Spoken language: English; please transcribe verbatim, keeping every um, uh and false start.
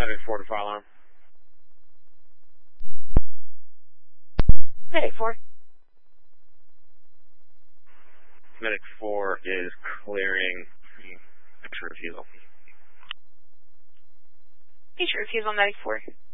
Medic four to fire alarm. Medic four. Medic four is clearing extra refusal. Extra refusal, Medic four.